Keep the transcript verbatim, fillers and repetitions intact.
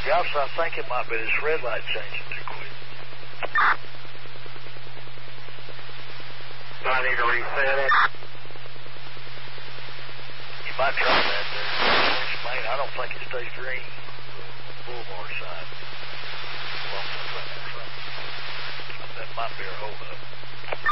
Yeah, I think it might be this red light changing too quick. Do I need to reset it? You might try that there. Main, I don't think it stays green on the boulevard side. Well, that might be our hold up.